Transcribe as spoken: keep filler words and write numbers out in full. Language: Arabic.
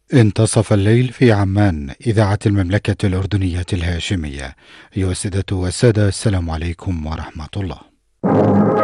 انتصف الليل في عمان، إذاعة المملكة الأردنية الهاشمية. أيها السادة والسادة، السلام عليكم ورحمة الله.